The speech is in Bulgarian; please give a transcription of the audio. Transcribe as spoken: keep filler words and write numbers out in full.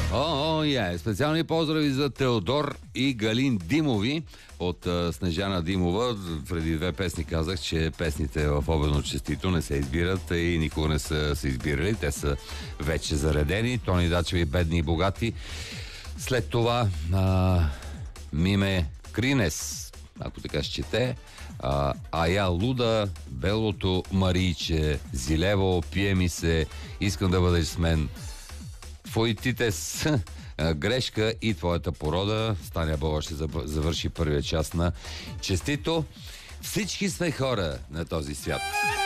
О, о, е. Специални поздрави за Теодор и Галин Димови от uh, Снежана Димова. Преди две песни казах, че песните в Обедно честито не се избират и никога не са се избирали. Те са вече заредени. Тони Дачеви, Бедни и богати. След това а, Миме Кринес, ако така ще чете, а, Ая Луда, Белото Марийче, Зилево, Пие ми се, Искам да бъдеш с мен, Твоите с грешка и твоята порода. Станя Бога ще завърши първия част на Честито. Всички сме хора на този свят.